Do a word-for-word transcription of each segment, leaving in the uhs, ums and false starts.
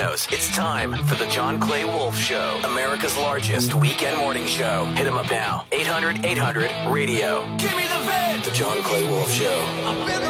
Latinos. It's time for the John Clay Wolf Show, America's largest weekend morning show. Hit him up now. eight hundred eight hundred radio. Give me the vid. The John Clay Wolf Show. I've been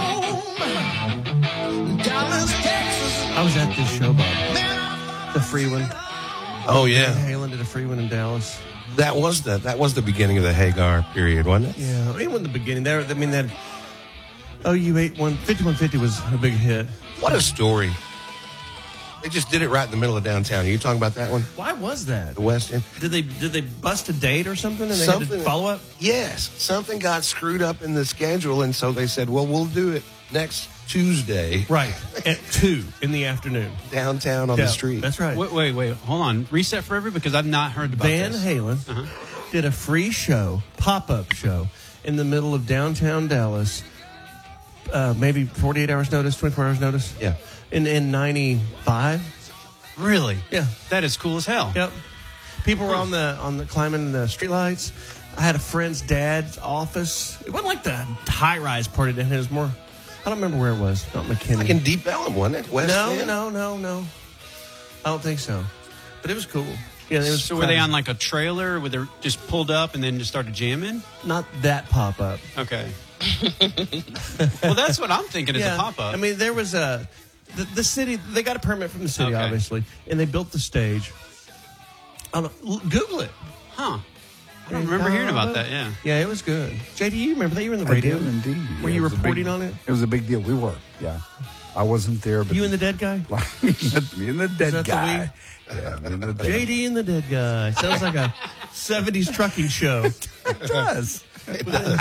Rome, Dallas, Texas. I was at this show, Bob. The free one. Oh, yeah. Van Halen did a free one in Dallas. That was the that was the beginning of the Hagar period, wasn't it? Yeah, I mean, in the beginning. There, I mean, that O U eighty-one fifty-one fifty was a big hit. What a story. They just did it right in the middle of downtown. Are you talking about that one? Why was that? The West End? Did they did they bust a date or something and they Something- had to follow up? Yes. Something got screwed up in the schedule, and so they said, well, we'll do it next Tuesday. Right, at two in the afternoon. Downtown on Yeah, the street. That's right. Wait, wait, wait. Hold on. Reset for everybody because I've not heard about Van this. Halen Uh-huh. did a free show, pop-up show, in the middle of downtown Dallas. Uh, maybe forty-eight hours notice, twenty-four hours notice. Yeah. In in ninety-five. Really? Yeah. That is cool as hell. Yep. People were on the on the climbing the streetlights. I had a friend's dad's office. It wasn't like the high-rise part of it. It was more. I don't remember where it was. Not McKinney. Like in Deep Ellum, wasn't it? West no, End? no, no, no. I don't think so. But it was cool. Yeah, it was. So were they on like a trailer where they just pulled up and then just started jamming? Not that pop-up. Okay. Well, that's what I'm thinking is a pop-up. I mean, there was a the, the city. They got a permit from the city, Okay. obviously, and they built the stage. I don't, l- Google it. Huh. I don't remember hearing about that, yeah. Yeah, it was good. J D, you remember that? You were in the I radio. did indeed. Were Yeah, you it was a reporting big- on it? It was a big deal. We were, yeah. I wasn't there, but You and the dead guy? me and the dead that the guy. Yeah, me and the dead J D and the dead guy. Sounds like a seventies trucking show. It does. It does.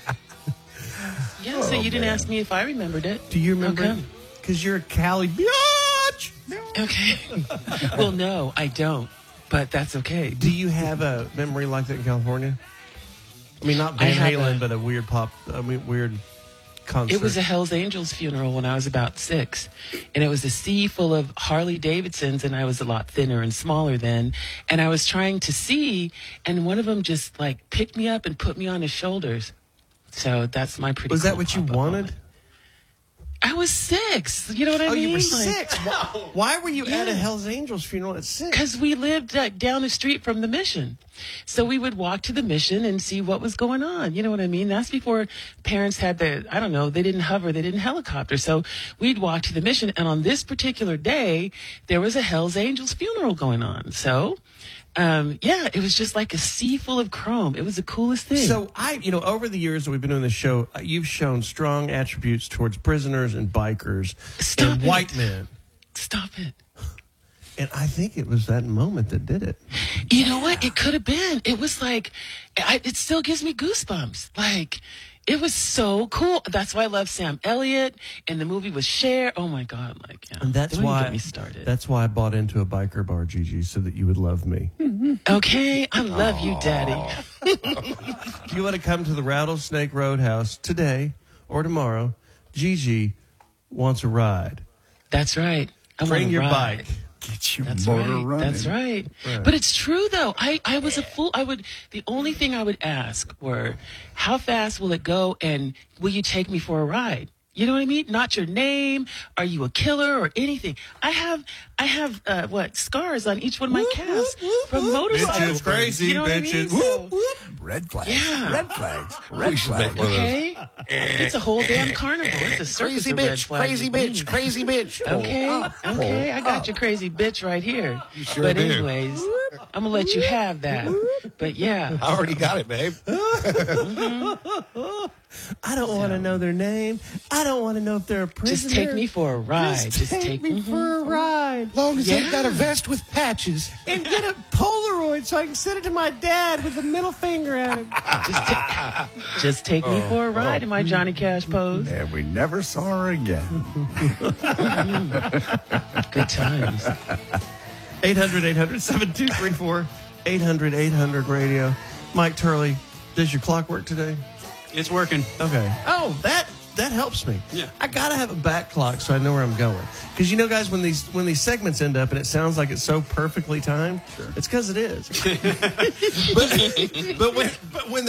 Yeah, so you didn't ask me if I remembered it. Do you remember? Okay. Because you're a Cali biatch. Okay. Well, no, I don't, but that's okay. Do you have a memory like that in California? I mean, not I Van have Halen, a- but a weird pop, I mean, weird concert. It was a Hells Angels funeral when I was about six. And it was a sea full of Harley Davidsons, and I was a lot thinner and smaller then. And I was trying to see, and one of them just like picked me up and put me on his shoulders. So that's my pretty Was that cool what you pop-up wanted? moment. I was six. You know what I Oh, mean? you were Like- six. Why, why were you at a Yeah. Hells Angels funeral at six? Because we lived uh, down the street from the mission. So we would walk to the mission and see what was going on. You know what I mean? That's before parents had the, I don't know, they didn't hover, they didn't helicopter. So we'd walk to the mission. And on this particular day, there was a Hells Angels funeral going on. So, um, yeah, it was just like a sea full of chrome. It was the coolest thing. So I, you know, over the years that we've been doing this show, uh, you've shown strong attributes towards prisoners and bikers Stop and it. white men. Stop it. And I think it was that moment that did it. You know what? It could have been. It was like, I, it still gives me goosebumps. Like, it was so cool. That's why I love Sam Elliott. And the movie was Cher. Oh my God! Like, yeah. And that's Don't even why get me started. That's why I bought into a biker bar, Gigi, so that you would love me. Okay, I love you, Daddy. If you want to come to the Rattlesnake Roadhouse today or tomorrow, Gigi wants a ride. That's right. I Bring wanna your ride. bike. Get your That's motor right. running. That's right. Right. But it's true though. I, I was a fool. I would the only thing I would ask were, how fast will it go, and will you take me for a ride? You know what I mean? Not your name. Are you a killer or anything? I have I have uh, what scars on each one of my calves from motorcycles. Bitches, crazy You know what I mean? bitches. So- Red flags. Yeah. Red flags. Red should flags. make one of those. Okay, it's a whole damn carnival. It's a circus Crazy of red bitch, flags crazy and bitch, things. crazy bitch. Okay, okay, I got your crazy bitch right here. sure but do. anyways, I'm gonna let you have that. But yeah, I already got it, babe. I don't want to know their name. I don't want to know if they're a prisoner. just take me for a ride. Just, Just take, take me mhm. for a ride. Long as Yeah. they've got a vest with patches. And get a Polaroid so I can send it to my dad with the middle finger at him. Just, ta- just take me for a ride in my Johnny Cash pose. And we never saw her again. Good times. eight hundred, eight hundred, seven two three four. eight hundred, eight hundred radio. Mike Turley, does your clock work today? It's working. Okay. Oh, that that helps me. Yeah. I gotta have a back clock so I know where I'm going. Because you know, guys, when these when these segments end up and it sounds like it's so perfectly timed, it's because it is. but but when but when